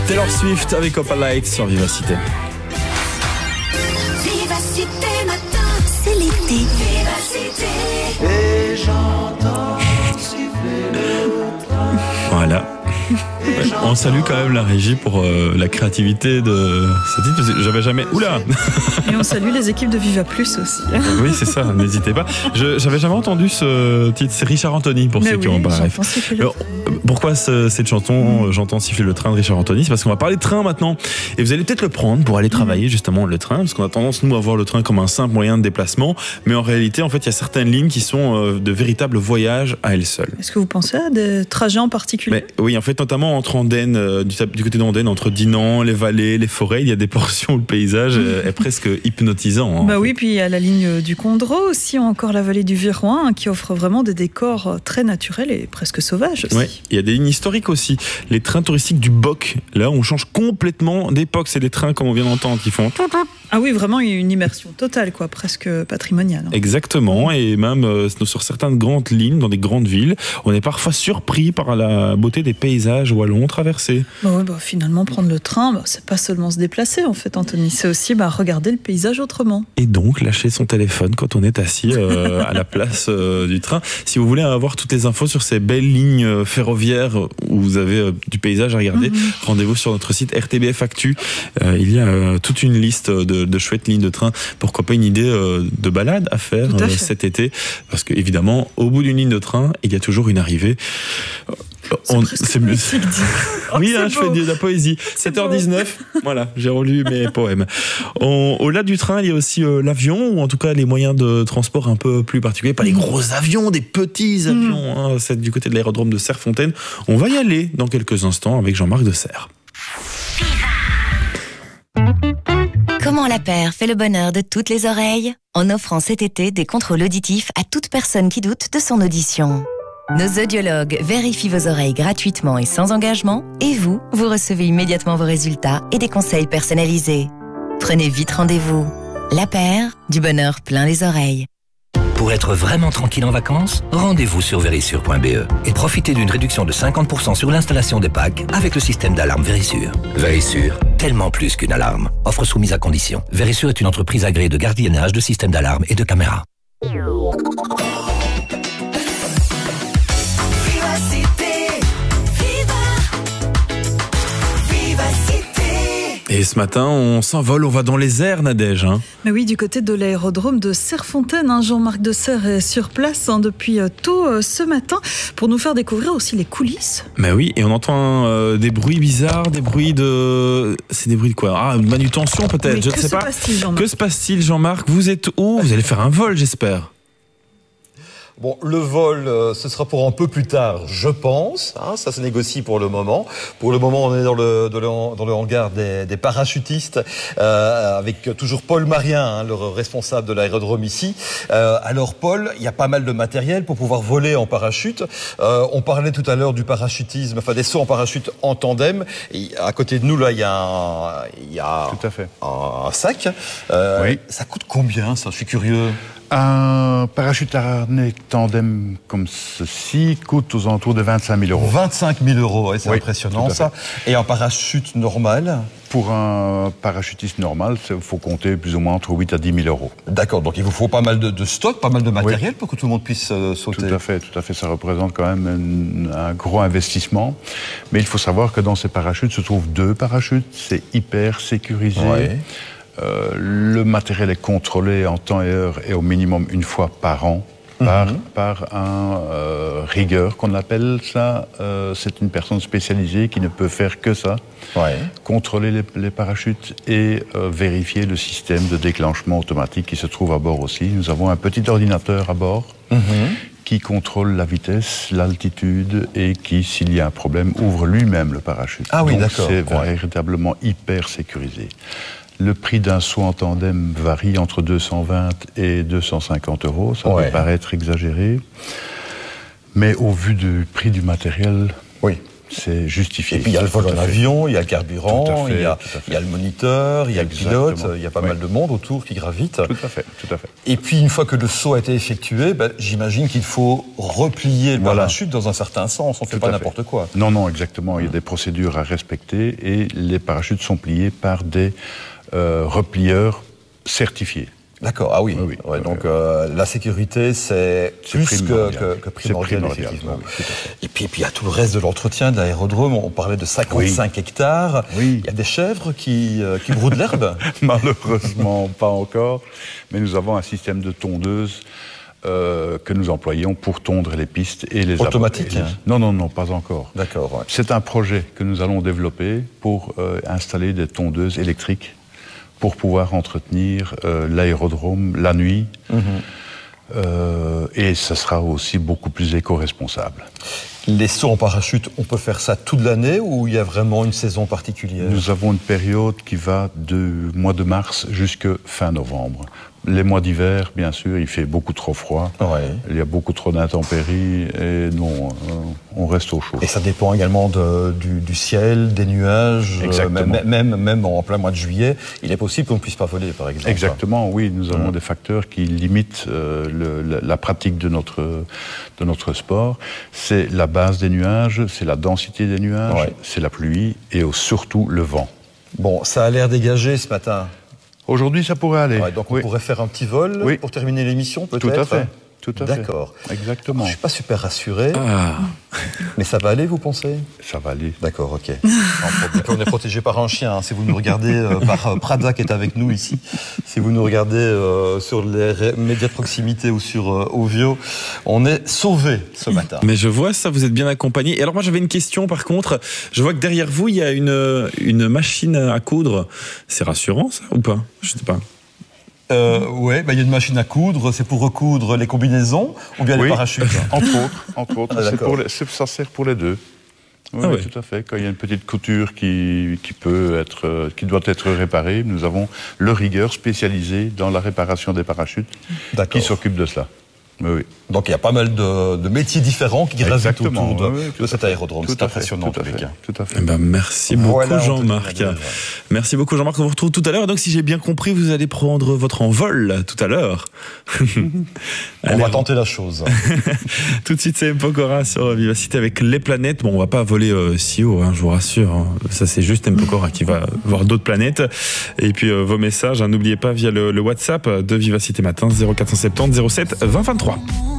Taylor Swift avec Opalite sur Vivacité. Vivacité matin, c'est l'été. Vivacité. Et j'entends siffler le train. Voilà. On salue quand même la régie pour la créativité de ce titre, parce que j'avais jamais... Oula. Et on salue les équipes de Viva Plus aussi. Oui, c'est ça, n'hésitez pas. J'avais jamais entendu ce titre, c'est Richard Anthony pour ceux qui ont pas. Pourquoi cette chanson J'entends siffler le train de Richard Anthony? C'est parce qu'on va parler de train maintenant. Et vous allez peut-être le prendre pour aller travailler justement le train, parce qu'on a tendance nous à voir le train comme un simple moyen de déplacement, mais en réalité en fait il y a certaines lignes qui sont de véritables voyages à elles seules. Est-ce que vous pensez à des trajets en particulier? Oui, en fait notamment entre Andenne, du côté d'Andenne, entre Dinan, les vallées, les forêts, il y a des portions où le paysage est presque hypnotisant. Bah oui, puis il y a la ligne du Condro aussi, encore la vallée du Viroin, qui offre vraiment des décors très naturels et presque sauvages aussi. Ouais, il y a des lignes historiques aussi. Les trains touristiques du Boc, là on change complètement d'époque. C'est des trains comme on vient d'entendre qui font... Ah oui, vraiment il y a une immersion totale, quoi, presque patrimoniale. Exactement, et même sur certaines grandes lignes, dans des grandes villes, on est parfois surpris par la beauté des paysages wallons traversés. Finalement, prendre le train, c'est pas seulement se déplacer en fait, Anthony, c'est aussi regarder le paysage autrement. Et donc lâcher son téléphone quand on est assis à la place du train. Si vous voulez avoir toutes les infos sur ces belles lignes ferroviaires où vous avez du paysage à regarder, rendez-vous sur notre site RTBF Actu. Il y a toute une liste de chouettes lignes de train. Pourquoi pas une idée de balade à faire cet été, parce que évidemment au bout d'une ligne de train il y a toujours une arrivée. C'est mieux. Oui, je fais de la poésie. 7h19, voilà, j'ai relu mes poèmes. Au-delà du train, il y a aussi l'avion, ou en tout cas les moyens de transport un peu plus particuliers. Pas les gros avions, des petits avions. C'est du côté de l'aérodrome de Serrefontaine. On va y aller dans quelques instants avec Jean-Marc de Serres. Comment la paire fait le bonheur de toutes les oreilles? En offrant cet été des contrôles auditifs à toute personne qui doute de son audition. Nos audiologues vérifient vos oreilles gratuitement et sans engagement, et vous recevez immédiatement vos résultats et des conseils personnalisés. Prenez vite rendez-vous. La paire, du bonheur plein les oreilles. Pour être vraiment tranquille en vacances, rendez-vous sur Verisure.be et profitez d'une réduction de 50% sur l'installation des packs avec le système d'alarme Verisure. Verisure, tellement plus qu'une alarme. Offre soumise à condition. Verisure est une entreprise agréée de gardiennage de systèmes d'alarme et de caméras. Et ce matin, on s'envole, on va dans les airs, Nadège. Mais oui, du côté de l'aérodrome de Serrefontaine, Jean-Marc de Serres est sur place depuis tôt ce matin pour nous faire découvrir aussi les coulisses. Mais oui, et on entend des bruits bizarres, des bruits de... C'est des bruits de quoi? Manutention peut-être, oui, je ne sais pas. Que se passe-t-il, Jean-Marc? Vous êtes où? Vous allez faire un vol, j'espère. Bon, le vol, ce sera pour un peu plus tard, je pense. Ça se négocie pour le moment. Pour le moment, on est dans le hangar des parachutistes, avec toujours Paul Marien, le responsable de l'aérodrome ici. Alors Paul, il y a pas mal de matériel pour pouvoir voler en parachute. On parlait tout à l'heure du parachutisme, des sauts en parachute en tandem. Et à côté de nous, là, il y a tout à fait un sac. Oui. Ça coûte combien, ça? Je suis curieux. Un parachute harnais tandem comme ceci coûte aux alentours de 25 000 euros. 25 000 euros, c'est impressionnant ça. Et un parachute normal? Pour un parachutiste normal, il faut compter plus ou moins entre 8 à 10 000 euros. D'accord, donc il vous faut pas mal de stock, pas mal de matériel pour que tout le monde puisse sauter. Tout à fait, ça représente quand même un gros investissement. Mais il faut savoir que dans ces parachutes se trouvent 2 parachutes, c'est hyper sécurisé. Ouais. Le matériel est contrôlé en temps et heure et au minimum une fois par an par un rigueur qu'on appelle ça. C'est une personne spécialisée qui ne peut faire que ça. Ouais. Contrôler les parachutes et vérifier le système de déclenchement automatique qui se trouve à bord aussi. Nous avons un petit ordinateur à bord qui contrôle la vitesse, l'altitude et qui, s'il y a un problème, ouvre lui-même le parachute. Ah oui, donc d'accord. c'est véritablement hyper sécurisé. Le prix d'un saut en tandem varie entre 220 et 250 euros. Ça peut paraître exagéré. Mais au vu du prix du matériel, C'est justifié. Et puis il y a le vol en avion, il y a le carburant, Tout à fait, il y a tout à fait. le moniteur, il y a le pilote, Exactement. il y a pas mal de monde autour qui gravite. Tout à fait, tout à fait. Et puis une fois que le saut a été effectué, j'imagine qu'il faut replier le Voilà. parachute dans un certain sens. On ne fait Tout pas à n'importe quoi. Non, exactement. Il y a des procédures à respecter et les parachutes sont pliés par des replieurs certifiés. D'accord, ah oui. Oui, oui. Ouais, donc la sécurité, c'est plus primordial. que primordial, C'est primordial, effectivement. oui, tout à fait. Et puis il y a tout le reste de l'entretien de l'aérodrome. On parlait de 55 hectares. Oui. Il y a des chèvres qui broudent l'herbe. Malheureusement, pas encore. Mais nous avons un système de tondeuse que nous employons pour tondre les pistes et les Automatique, hein. Non, pas encore. D'accord, ouais. C'est un projet que nous allons développer pour installer des tondeuses électriques pour pouvoir entretenir l'aérodrome la nuit. Et ça sera aussi beaucoup plus éco-responsable. Les sauts en parachute, on peut faire ça toute l'année ou il y a vraiment une saison particulière? Nous avons une période qui va du mois de mars jusqu'à fin novembre. Les mois d'hiver, bien sûr, il fait beaucoup trop froid. Ouais. Il y a beaucoup trop d'intempéries et non, on reste au chaud. Et ça dépend également du ciel, des nuages. Exactement. Même en plein mois de juillet, il est possible qu'on ne puisse pas voler, par exemple. Exactement, oui. Nous avons des facteurs qui limitent la pratique de notre sport. C'est la base des nuages, c'est la densité des nuages, Ouais. c'est la pluie et surtout le vent. Bon, ça a l'air dégagé ce matin. Aujourd'hui, ça pourrait aller. Ouais, donc on Oui. pourrait faire un petit vol Oui. pour terminer l'émission, peut-être. Tout à fait. Tout à fait. D'accord. Exactement. Je ne suis pas super rassuré, Ah, mais ça va aller, vous pensez? Ça va aller. D'accord, ok. Et puis on est protégé par un chien. Hein. Si vous nous regardez par Prada qui est avec nous ici, si vous nous regardez sur les médias de proximité ou sur Ovio, on est sauvés ce matin. mais je vois ça, vous êtes bien accompagné. Et alors moi j'avais une question par contre. Je vois que derrière vous il y a une machine à coudre. C'est rassurant ça ou pas? Je sais pas. Ouais, il y a une machine à coudre. C'est pour recoudre les combinaisons ou bien les Oui. parachutes? Entre autres. Ah, C'est d'accord. ça sert pour les deux. Oui, Ah ouais. tout à fait. Quand il y a une petite couture qui doit être réparée, nous avons le rigueur spécialisé dans la réparation des parachutes D'accord. qui s'occupe de cela. Oui. Donc il y a pas mal de métiers différents qui gravitent Exactement, autour oui, de cet aérodrome. Tout C'est à fait, impressionnant en tout à tous les fait, cas. tout à fait. Eh ben, merci beaucoup Voilà, Anthony Jean-Marc. Nadège. Merci beaucoup Jean-Marc, on vous retrouve tout à l'heure. Donc si j'ai bien compris, vous allez prendre votre envol tout à l'heure. On Allez, va tenter la chose. tout de suite c'est M. Pokora sur Vivacité avec les planètes. Bon, on va pas voler si haut, hein, je vous rassure. Hein. Ça c'est juste M. Pokora qui va voir d'autres planètes. Et puis vos messages, hein, n'oubliez pas via le WhatsApp de Vivacité Matin 0470 07 20 23.